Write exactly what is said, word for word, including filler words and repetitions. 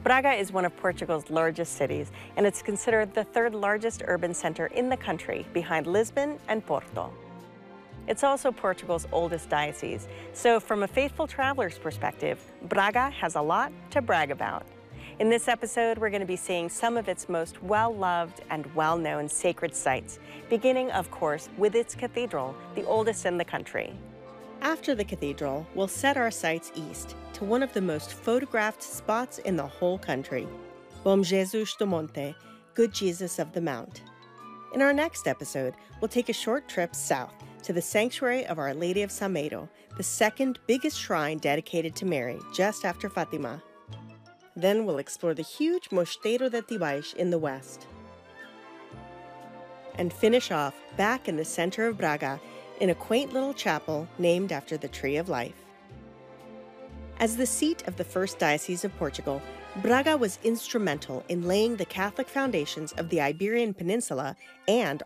Braga is one of Portugal's largest cities, and it's considered the third largest urban center in the country, behind Lisbon and Porto. It's also Portugal's oldest diocese, so from a faithful traveler's perspective, Braga has a lot to brag about. In this episode, we're going to be seeing some of its most well-loved and well-known sacred sites, beginning, of course, with its cathedral, the oldest in the country. After the cathedral, we'll set our sights east to one of the most photographed spots in the whole country, Bom Jesus do Monte, Good Jesus of the Mount. In our next episode, we'll take a short trip south to the sanctuary of Our Lady of Sameiro, the second biggest shrine dedicated to Mary, just after Fatima. Then we'll explore the huge Mosteiro de Tibais in the west. And finish off back in the center of Braga in a quaint little chapel named after the Tree of Life. As the seat of the First Diocese of Portugal, Braga was instrumental in laying the Catholic foundations of the Iberian Peninsula and